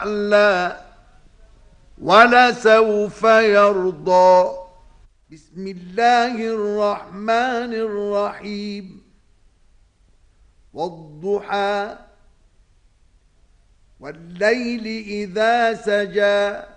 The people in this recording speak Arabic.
يعلى ولسوف يرضى. بسم الله الرحمن الرحيم. والضحى والليل إذا سجى